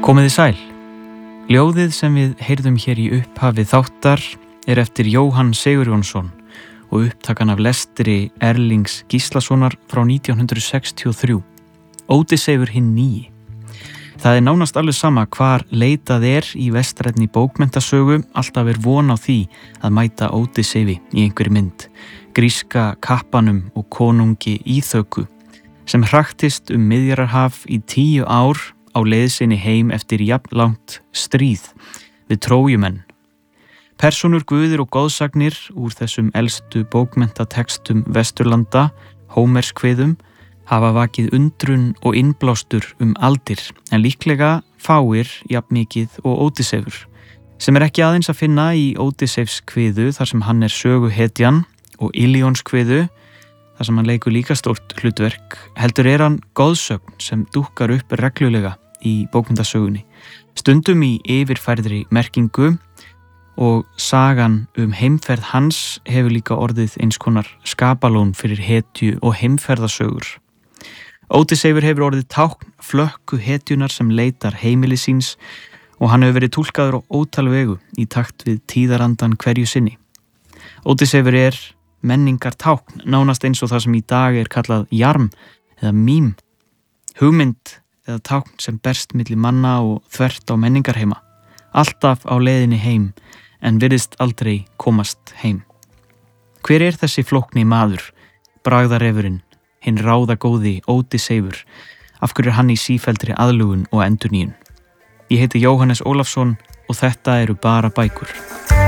Komiði sæl. Ljóðið sem við heyrðum hér í upphafi þáttar eftir Jóhann Sigurjónsson og upptakan af lestri Erlings Gíslasonar frá 1963. Ódysseifur hinn nýi. Það nánast alveg sama hvar leitað í vestrænni bókmenntasögu, alltaf von á því að mæta Ódysseifi í einhverri mynd, gríska kappanum og konungi Íþöku, sem hraktist Miðjarðarhaf í 10 ár á leið sinni heim eftir jafnlangt stríð við Trójumenn. Persónur, guðir og goðsagnir úr þessum elstu bókmenntatextum Vesturlanda, Hómerskviðum, hafa vakið undrun og innblástur aldir, en líklega fáir jafnmikið og Ódysseifur, sem ekki aðeins að finna í Ódysseifskviðu þar sem hann söguhetjan og Ilíonskviðu, þar sem hann leikur líka stórt hlutverk, heldur hann goðsögn sem dúkkar upp reglulega í bókmenntasögunni, stundum í yfirfærðri merkingu, og sagan heimferð hans hefur líka orðið eins konar skapalón fyrir hetju og heimferðasögur. Ódysseifur hefur orðið tákn flökku hetjunar sem leitar heimili síns og hann hefur verið túlkaður á ótal vegu í takt við tíðarandan hverju sinni. Ódysseifur menningar tákn, nánast eins og það sem í dag kallað jarm eða mím, hugmynd eða tákn sem berst milli manna og þvert á menningarheima, alltaf á leiðinni heim en virðist aldrei komast heim. Hver þessi flókni maður, bragðarefurinn, hinn ráðagóði Ódysseifur? Af hverju hann í sífelldri aðlugun og endurnýjun? Ég heiti Jóhannes Ólafsson og þetta eru bara bækur.